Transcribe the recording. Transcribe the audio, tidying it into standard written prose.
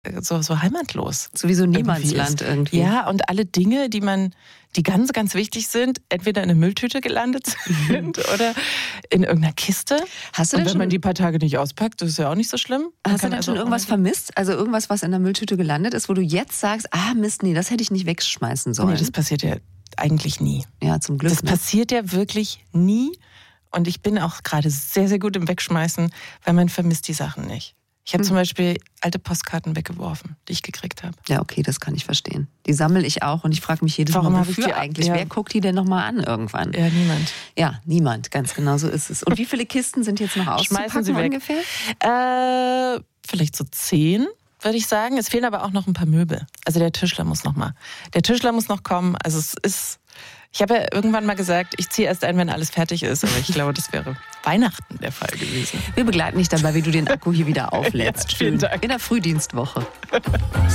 so heimatlos. Sowieso Niemandsland irgendwie. Ja, und alle Dinge, die ganz, ganz wichtig sind, entweder in einer Mülltüte gelandet sind oder in irgendeiner Kiste. Hast du und denn wenn man die paar Tage nicht auspackt, das ist ja auch nicht so schlimm. Hast du denn schon irgendwas vermisst? Also irgendwas, was in der Mülltüte gelandet ist, wo du jetzt sagst, Mist, nee, das hätte ich nicht wegschmeißen sollen. Nee, das passiert ja eigentlich nie. Ja, zum Glück. Das passiert ja wirklich nie. Und ich bin auch gerade sehr, sehr gut im Wegschmeißen, weil man vermisst die Sachen nicht. Ich habe zum Beispiel alte Postkarten weggeworfen, die ich gekriegt habe. Ja, okay, das kann ich verstehen. Die sammle ich auch und ich frage mich jedes Mal, wofür eigentlich? Ja. Wer guckt die denn nochmal an irgendwann? Ja, niemand. Ja, niemand, ganz genau so ist es. Und wie viele Kisten sind jetzt noch auszupacken Schmeißen Sie weg. Ungefähr? Vielleicht so 10, würde ich sagen. Es fehlen aber auch noch ein paar Möbel. Also der Tischler muss noch kommen. Also ich habe ja irgendwann mal gesagt, ich ziehe erst ein, wenn alles fertig ist. Aber ich glaube, das wäre Weihnachten der Fall gewesen. Wir begleiten dich dabei, wie du den Akku hier wieder auflädst. Ja, vielen Dank. In der Frühdienstwoche.